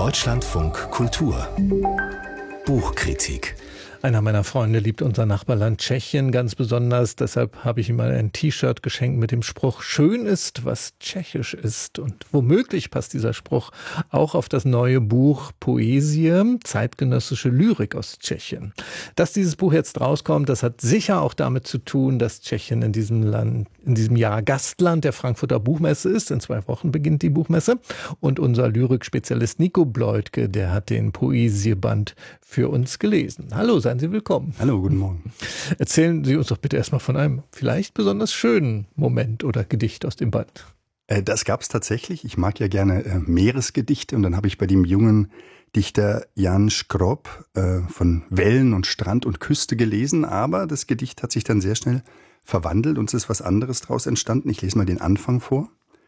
Deutschlandfunk Kultur Buchkritik. Einer meiner Freunde liebt unser Nachbarland Tschechien ganz besonders. Deshalb habe ich ihm mal ein T-Shirt geschenkt mit dem Spruch: Schön ist, was tschechisch ist. Und womöglich passt dieser Spruch auch auf das neue Buch Poesie, zeitgenössische Lyrik aus Tschechien. Dass dieses Buch jetzt rauskommt, das hat sicher auch damit zu tun, dass Tschechien in diesem Jahr Gastland der Frankfurter Buchmesse ist. In 2 Wochen beginnt die Buchmesse. Und unser Lyrikspezialist Nico Bleutke, der hat den Poesieband für uns gelesen. Hallo, seien Sie willkommen. Hallo, guten Morgen. Erzählen Sie uns doch bitte erstmal von einem vielleicht besonders schönen Moment oder Gedicht aus dem Band. Das gab es tatsächlich. Ich mag ja gerne Meeresgedichte und dann habe ich bei dem jungen Dichter Jan Škrob von Wellen und Strand und Küste gelesen, aber das Gedicht hat sich dann sehr schnell verwandelt und es ist was anderes daraus entstanden. Ich lese mal den Anfang vor.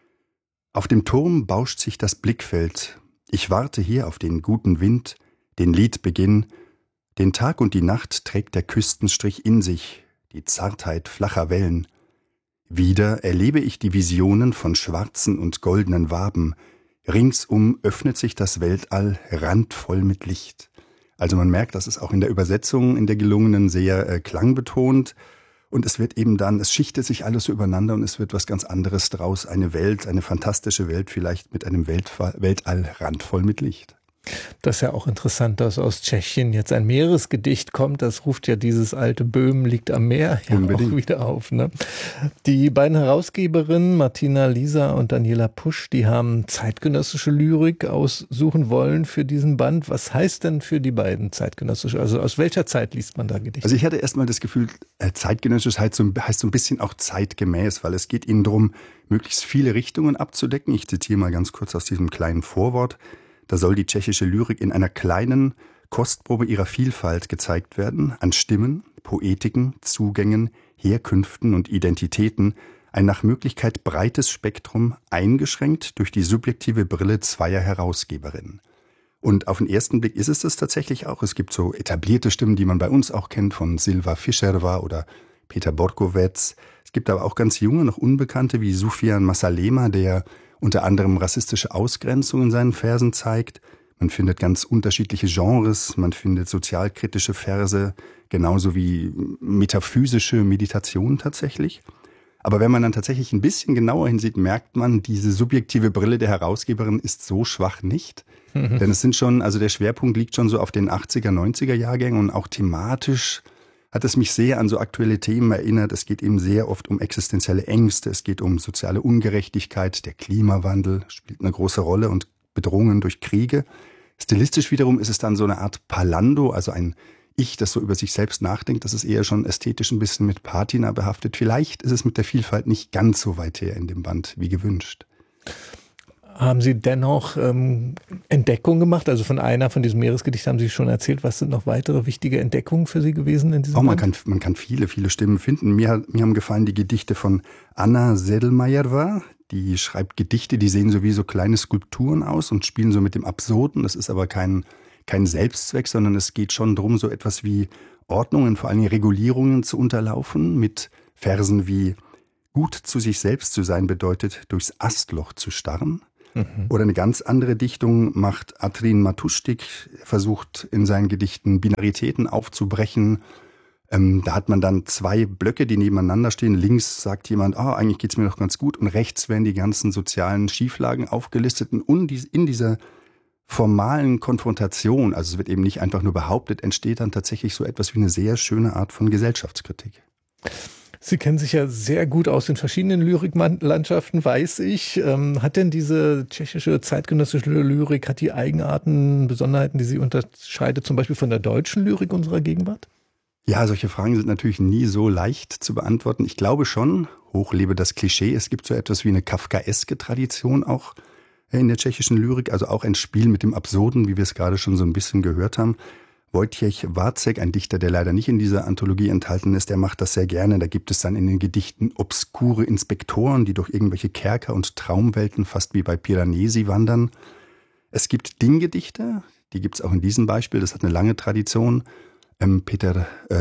Auf dem Turm bauscht sich das Blickfeld. Ich warte hier auf den guten Wind, den Liedbeginn. Den Tag und die Nacht trägt der Küstenstrich in sich, die Zartheit flacher Wellen. Wieder erlebe ich die Visionen von schwarzen und goldenen Waben. Ringsum öffnet sich das Weltall randvoll mit Licht. Also man merkt, das ist auch in der Übersetzung, in der gelungenen, sehr klangbetont. Und es wird eben dann, es schichtet sich alles so übereinander und es wird was ganz anderes draus. Eine Welt, eine fantastische Welt, vielleicht mit einem Weltall randvoll mit Licht. Das ist ja auch interessant, dass aus Tschechien jetzt ein Meeresgedicht kommt. Das ruft ja dieses alte Böhmen liegt am Meer ja auch wieder auf. Ne? Die beiden Herausgeberinnen, Martina Lisa und Daniela Pusch, die haben zeitgenössische Lyrik aussuchen wollen für diesen Band. Was heißt denn für die beiden zeitgenössische? Also aus welcher Zeit liest man da Gedichte? Also ich hatte erstmal das Gefühl, zeitgenössisch heißt so ein bisschen auch zeitgemäß, weil es geht ihnen darum, möglichst viele Richtungen abzudecken. Ich zitiere mal ganz kurz aus diesem kleinen Vorwort. Da soll die tschechische Lyrik in einer kleinen Kostprobe ihrer Vielfalt gezeigt werden, an Stimmen, Poetiken, Zugängen, Herkünften und Identitäten, ein nach Möglichkeit breites Spektrum, eingeschränkt durch die subjektive Brille zweier Herausgeberinnen. Und auf den ersten Blick ist es das tatsächlich auch. Es gibt so etablierte Stimmen, die man bei uns auch kennt, von Silva Fischerva oder Peter Borkovec. Es gibt aber auch ganz junge, noch Unbekannte wie Sufjan Masalema, der unter anderem rassistische Ausgrenzung in seinen Versen zeigt. Man findet ganz unterschiedliche Genres, man findet sozialkritische Verse, genauso wie metaphysische Meditation tatsächlich. Aber wenn man dann tatsächlich ein bisschen genauer hinsieht, merkt man, diese subjektive Brille der Herausgeberin ist so schwach nicht. Denn es sind schon, also der Schwerpunkt liegt schon so auf den 80er, 90er Jahrgängen und auch thematisch hat es mich sehr an so aktuelle Themen erinnert. Es geht eben sehr oft um existenzielle Ängste, es geht um soziale Ungerechtigkeit, der Klimawandel spielt eine große Rolle und Bedrohungen durch Kriege. Stilistisch wiederum ist es dann so eine Art Palando, also ein Ich, das so über sich selbst nachdenkt. Das ist eher schon ästhetisch ein bisschen mit Patina behaftet. Vielleicht ist es mit der Vielfalt nicht ganz so weit her in dem Band wie gewünscht. Haben Sie dennoch Entdeckungen gemacht? Also von diesem Meeresgedicht haben Sie schon erzählt. Was sind noch weitere wichtige Entdeckungen für Sie gewesen in diesem Band? Man kann viele Stimmen finden. Mir haben gefallen die Gedichte von Anna Sedlmayeva. Die schreibt Gedichte, die sehen so wie so kleine Skulpturen aus und spielen so mit dem Absurden. Das ist aber kein Selbstzweck, sondern es geht schon darum, so etwas wie Ordnungen, vor allem Regulierungen zu unterlaufen. Mit Versen wie: Gut zu sich selbst zu sein bedeutet, durchs Astloch zu starren. Oder eine ganz andere Dichtung macht Atrin Matuschtik, versucht in seinen Gedichten Binaritäten aufzubrechen. Da hat man dann 2 Blöcke, die nebeneinander stehen. Links sagt jemand, eigentlich geht's mir doch ganz gut. Und rechts werden die ganzen sozialen Schieflagen aufgelistet. Und in dieser formalen Konfrontation, also es wird eben nicht einfach nur behauptet, entsteht dann tatsächlich so etwas wie eine sehr schöne Art von Gesellschaftskritik. Sie kennen sich ja sehr gut aus in verschiedenen Lyriklandschaften, weiß ich. Hat denn diese tschechische zeitgenössische Lyrik, hat die Eigenarten, Besonderheiten, die sie unterscheidet, zum Beispiel von der deutschen Lyrik unserer Gegenwart? Ja, solche Fragen sind natürlich nie so leicht zu beantworten. Ich glaube schon, hochlebe das Klischee, es gibt so etwas wie eine kafkaeske Tradition auch in der tschechischen Lyrik, also auch ein Spiel mit dem Absurden, wie wir es gerade schon so ein bisschen gehört haben. Wojciech Wacek, ein Dichter, der leider nicht in dieser Anthologie enthalten ist, der macht das sehr gerne. Da gibt es dann in den Gedichten obskure Inspektoren, die durch irgendwelche Kerker und Traumwelten fast wie bei Piranesi wandern. Es gibt Dinggedichte, die gibt es auch in diesem Beispiel, das hat eine lange Tradition. Peter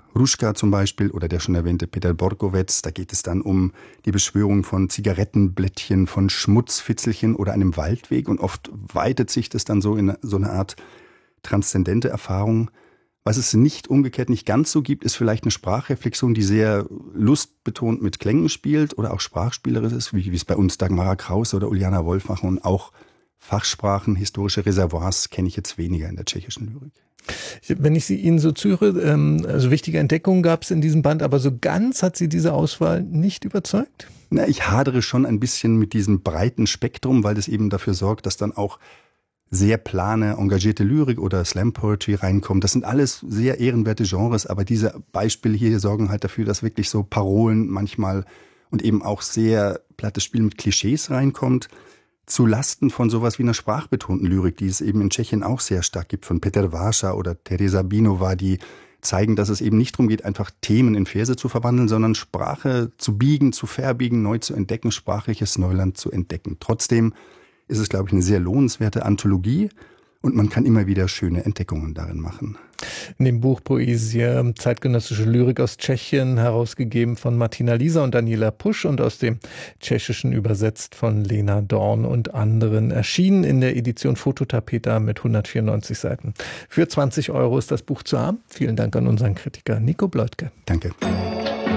Hruška zum Beispiel oder der schon erwähnte Peter Borkovec. Da geht es dann um die Beschwörung von Zigarettenblättchen, von Schmutzfitzelchen oder einem Waldweg. Und oft weitet sich das dann so in so eine Art transzendente Erfahrung. Was es umgekehrt nicht ganz so gibt, ist vielleicht eine Sprachreflexion, die sehr lustbetont mit Klängen spielt oder auch sprachspielerisch ist, wie es bei uns Dagmara Krause oder Uljana Wolf machen. Und auch Fachsprachen, historische Reservoirs kenne ich jetzt weniger in der tschechischen Lyrik. Wenn ich Ihnen so zuhöre, also wichtige Entdeckungen gab es in diesem Band, aber so ganz hat Sie diese Auswahl nicht überzeugt? Na, ich hadere schon ein bisschen mit diesem breiten Spektrum, weil das eben dafür sorgt, dass dann auch sehr plane, engagierte Lyrik oder Slam Poetry reinkommt. Das sind alles sehr ehrenwerte Genres, aber diese Beispiele hier sorgen halt dafür, dass wirklich so Parolen manchmal und eben auch sehr plattes Spiel mit Klischees reinkommt, zu Lasten von sowas wie einer sprachbetonten Lyrik, die es eben in Tschechien auch sehr stark gibt, von Petr Váša oder Tereza Binova, die zeigen, dass es eben nicht darum geht, einfach Themen in Verse zu verwandeln, sondern Sprache zu biegen, zu verbiegen, neu zu entdecken, sprachliches Neuland zu entdecken. Trotzdem ist es, glaube ich, eine sehr lohnenswerte Anthologie und man kann immer wieder schöne Entdeckungen darin machen. In dem Buch Poesie, zeitgenössische Lyrik aus Tschechien, herausgegeben von Martina Lieser und Daniela Pusch und aus dem Tschechischen übersetzt von Lena Dorn und anderen, erschienen in der Edition Fototapeta mit 194 Seiten. Für 20 € ist das Buch zu haben. Vielen Dank an unseren Kritiker Nico Bleutke. Danke.